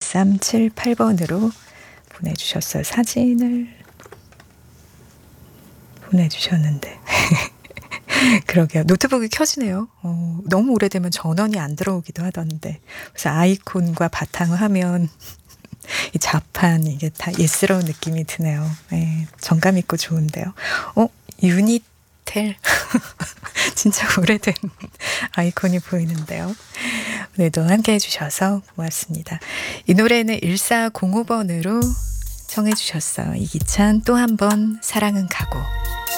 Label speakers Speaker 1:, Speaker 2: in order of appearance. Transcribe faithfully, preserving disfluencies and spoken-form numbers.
Speaker 1: 일삼칠팔 번으로 보내주셨어요. 사진을 보내주셨는데 그러게요. 노트북이 켜지네요. 어, 너무 오래되면 전원이 안 들어오기도 하던데 그래서 아이콘과 바탕 화면 이 자판 이게 다 예스러운 느낌이 드네요. 네, 정감 있고 좋은데요. 어? 유니텔 진짜 오래된 아이콘이 보이는데요. 오늘도 함께 해주셔서 고맙습니다. 이 노래는 일사공오 번으로 청해 주셨어요. 이기찬 또 한 번 사랑은 가고.